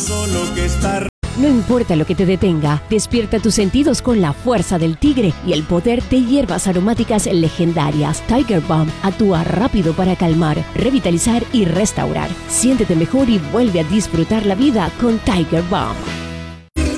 solo que está. No importa lo que te detenga, despierta tus sentidos con la fuerza del tigre y el poder de hierbas aromáticas legendarias. Tiger Balm actúa rápido para calmar, revitalizar y restaurar. Siéntete mejor y vuelve a disfrutar la vida con Tiger Balm.